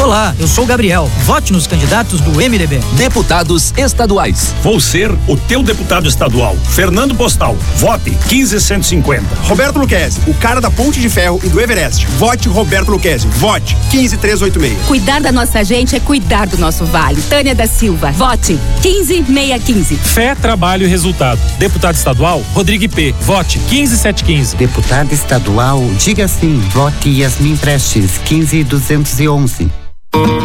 Olá, eu sou o Gabriel. Vote nos candidatos do MDB. Deputados estaduais. Vou ser o teu deputado estadual. Fernando Postal. Vote 15150. Roberto Luquezzi, o cara da Ponte de Ferro e do Everest. Vote Roberto Luquezzi. Vote 15386. Cuidar da nossa gente é cuidar do nosso vale. Tânia da Silva. Vote 15615. Fé, trabalho e resultado. Deputado estadual, Rodrigo IP. Vote 15715. Deputada estadual, diga sim. Vote Yasmin Prestes, 15211.